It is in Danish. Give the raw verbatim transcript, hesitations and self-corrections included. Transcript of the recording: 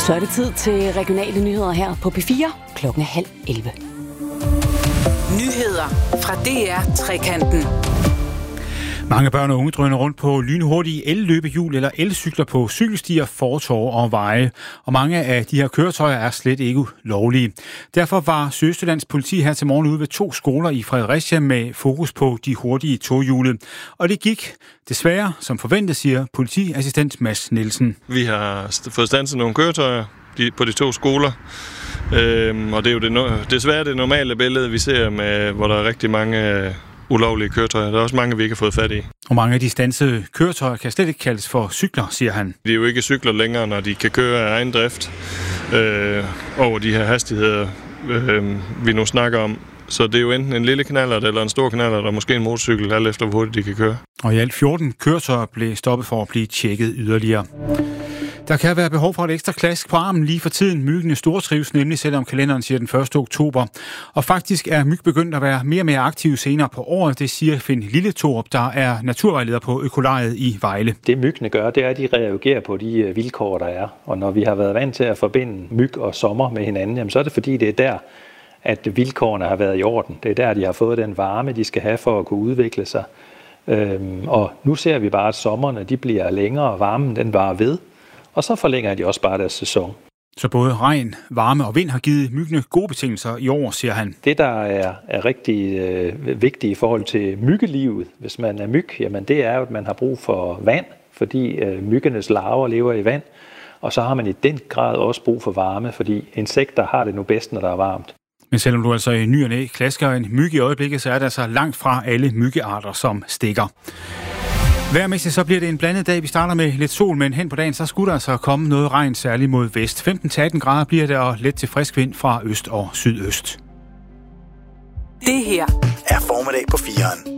Så er det tid til regionale nyheder her på P fire. Klokken er halv elleve. Nyheder fra D R Trekanten. Mange børn og unge drøner rundt på lynhurtige elløbehjul eller elcykler på cykelstier, fortove og veje. Og mange af de her køretøjer er slet ikke lovlige. Derfor var Sydøstjyllands politi her til morgen ude ved to skoler i Fredericia med fokus på de hurtige tohjulede. Og det gik desværre som forventet, siger politiassistent Mads Nielsen. Vi har fået standset nogle køretøjer på de to skoler. Øhm, og det er jo det, desværre det normale billede, vi ser, med, hvor der er rigtig mange ulovlige køretøjer. Der er også mange, vi ikke har fået fat i. Og mange af de standsede køretøjer kan slet ikke kaldes for cykler, siger han. De er jo ikke cykler længere, når de kan køre af egen drift øh, over de her hastigheder, øh, vi nu snakker om. Så det er jo enten en lille knallert eller en stor knallert, og måske en motorcykel, alt efter hvor hurtigt de kan køre. Og i alt fjorten køretøjer blev stoppet for at blive tjekket yderligere. Der kan være behov for et ekstra klask på armen lige for tiden. Myggene stortrives nemlig, selvom kalenderen siger den første oktober. Og faktisk er myg begyndt at være mere og mere aktive senere på året. Det siger Finn Lilletorup, der er naturvejleder på Økolariet i Vejle. Det myggene gør, det er, at de reagerer på de vilkår, der er. Og når vi har været vant til at forbinde myg og sommer med hinanden, jamen, så er det fordi, det er der, at vilkårene har været i orden. Det er der, de har fået den varme, de skal have for at kunne udvikle sig. Øhm, og nu ser vi bare, at sommerne de bliver længere, og varmen den varer ved. Og så forlænger de også bare deres sæson. Så både regn, varme og vind har givet myggene gode betingelser i år, siger han. Det, der er, er rigtig øh, vigtigt i forhold til myggelivet, hvis man er myg, jamen det er jo, at man har brug for vand, fordi øh, myggenes larver lever i vand. Og så har man i den grad også brug for varme, fordi insekter har det nu bedst, når der er varmt. Men selvom du altså i ny og næ klasker en myg i øjeblikket, så er det altså langt fra alle myggearter, som stikker. Vejrmæssigt så bliver det en blandet dag. Vi starter med lidt sol, men hen på dagen så skulle der altså komme noget regn, særligt mod vest. femten til atten grader bliver det, og let til frisk vind fra øst og sydøst. Det her er formiddag på fireren.